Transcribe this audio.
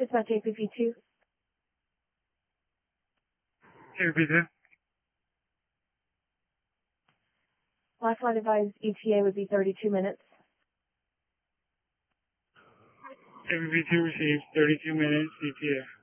Dispatch APP2. APP2. Last flight advised ETA would be 32 minutes. APP2 received 32 minutes ETA.